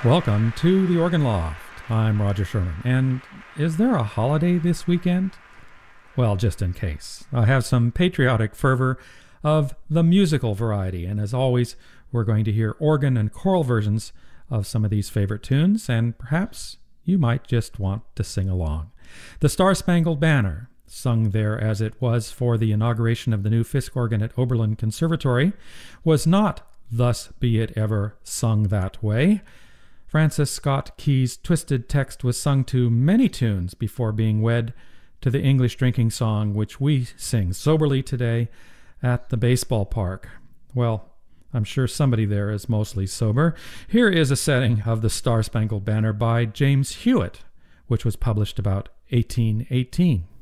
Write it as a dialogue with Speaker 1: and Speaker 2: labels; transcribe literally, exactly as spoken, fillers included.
Speaker 1: Welcome to the Organ Loft. I'm Roger Sherman. And is there a holiday this weekend? Well, just in case. I have some patriotic fervor of the musical variety, and as always, we're going to hear organ and choral versions of some of these favorite tunes, and perhaps you might just want to sing along. The Star-Spangled Banner, sung there as it was for the inauguration of the new Fisk organ at Oberlin Conservatory, was not "Thus Be It Ever" sung that way. Francis Scott Key's twisted text was sung to many tunes before being wed to the English drinking song which we sing soberly today at the baseball park. Well, I'm sure somebody there is mostly sober. Here is a setting of the Star-Spangled Banner by James Hewitt, which was published about eighteen eighteen.